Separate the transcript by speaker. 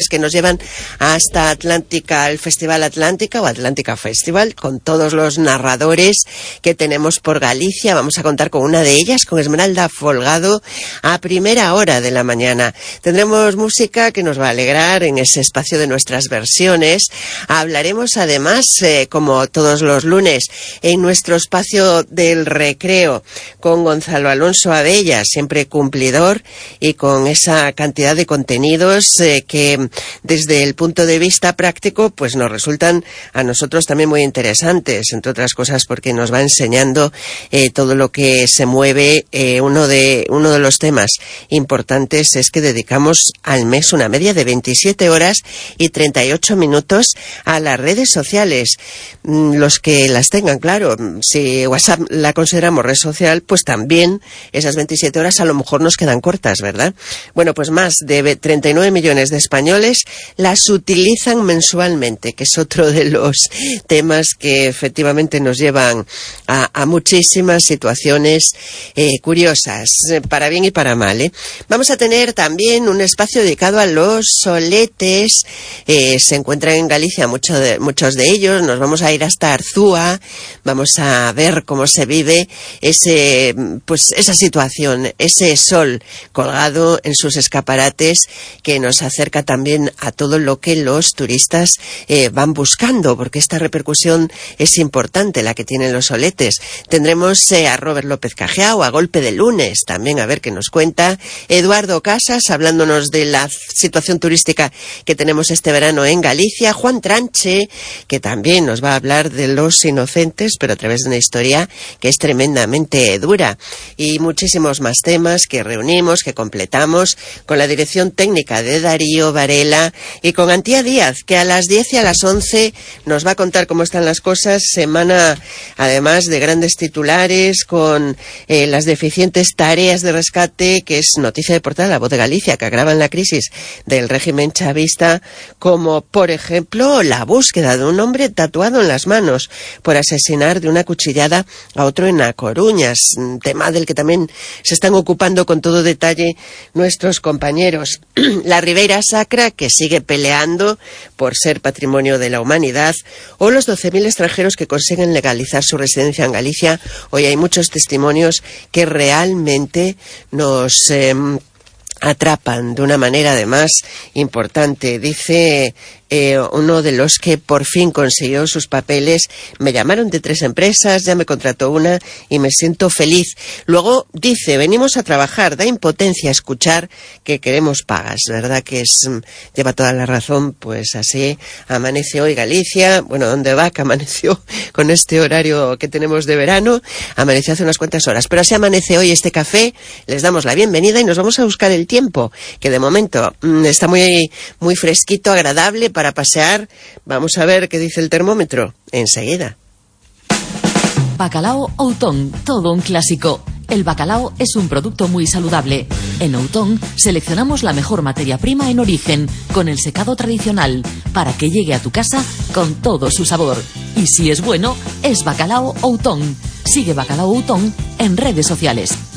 Speaker 1: que nos llevan hasta Atlántica, al Festival Atlántica o Atlántica Festival, con todos los narradores que tenemos por Galicia. Vamos a contar con una de ellas, con Esmeralda Folgado, a primera hora de la mañana. Tendremos música que nos va a alegrar en ese espacio de nuestras versiones. Hablaremos además, como todos los lunes, en nuestro espacio del recreo, con Gonzalo Alonso Abella, siempre cumplidor y con esa cantidad de contenidos que desde el punto de vista práctico pues nos resultan a nosotros también muy interesantes, entre otras cosas porque nos va enseñando todo lo que se mueve. Uno de los temas importantes es que dedicamos al mes una media de 27 horas y 38 minutos a las redes sociales. Los que las tengan, claro, si WhatsApp la consideramos red social, pues también esas 27 horas a lo mejor nos quedan cortas, ¿verdad? Bueno, pues más de 39 millones de españoles las utilizan mensualmente, que es otro de los temas que efectivamente nos llevan a muchísimas situaciones curiosas, para bien y para mal, Vamos a tener también un espacio dedicado a los soletes. Se encuentran en Galicia muchos de ellos. Nos vamos a ir hasta Arzúa, vamos a ver cómo se vive esa situación, ese sol colgado en sus escaparates, que nos acerca también a todo lo que los turistas van buscando, porque esta repercusión es importante, la que tienen los soletes. Tendremos a Robert López Cajiao, a golpe de lunes, también a ver qué nos cuenta. Eduardo Casas, hablándonos de la situación turística que tenemos este verano en Galicia. Juan Tranche, que también nos va a hablar de los inocentes, pero a través de una historia que es tremendamente dura. Y muchísimos más temas que reunimos, que completamos con la dirección técnica de Darío Varela y con Antía Díaz, que a las 10 y a las 11 nos va a contar cómo están las cosas. Semana, además, de grandes titulares con las deficientes tareas de rescate, que es noticia de portada La Voz de Galicia, que agravan la crisis del régimen chavista, como por ejemplo la búsqueda de un hombre tatuado en las manos por asesinar de una cuchillada a otro en A Coruña, un tema del que también se están ocupando con todo detalle nuestros compañeros. La Ribeira Sacra, que sigue peleando por ser patrimonio de la humanidad, o los 12.000 extranjeros que consiguen legalizar su residencia en Galicia. Hoy hay muchos testimonios que realmente nos atrapan de una manera además importante. Dice uno de los que por fin consiguió sus papeles: me llamaron de 3 empresas, ya me contrató una y me siento feliz. Luego dice: venimos a trabajar, da impotencia escuchar que queremos pagas, ¿verdad? Que lleva toda la razón. Pues así amanece hoy Galicia. Bueno, ¿dónde va? Que amaneció con este horario que tenemos de verano, amaneció hace unas cuantas horas, pero así amanece hoy este café. Les damos la bienvenida y nos vamos a buscar el tiempo, que de momento está muy, muy fresquito, agradable para pasear. Vamos a ver qué dice el termómetro enseguida.
Speaker 2: Bacalao Outón, todo un clásico. El bacalao es un producto muy saludable. En Outón seleccionamos la mejor materia prima en origen, con el secado tradicional, para que llegue a tu casa con todo su sabor. Y si es bueno, es Bacalao Outón. Sigue Bacalao Outón en redes sociales.